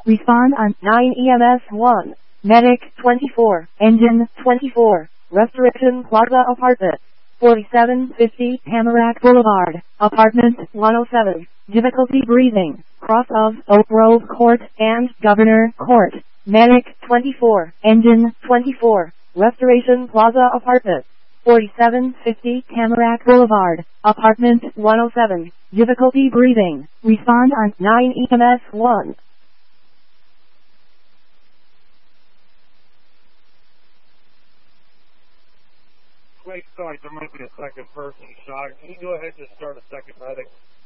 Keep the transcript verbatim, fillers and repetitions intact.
Respond on nine E M S one. Medic twenty-four. Engine twenty-four. Restoration Plaza Apartment. forty-seven fifty Tamarack Boulevard. Apartment one oh seven. Difficulty breathing. Cross of Oak Grove Court and Governor Court. Medic twenty-four. Engine twenty-four. Restoration Plaza Apartment. forty-seven fifty Tamarack Boulevard. Apartment one oh seven. Difficulty breathing. Respond on nine E M S one. Wait, sorry, there might be a second person shot. Can you go ahead and just start a second medic?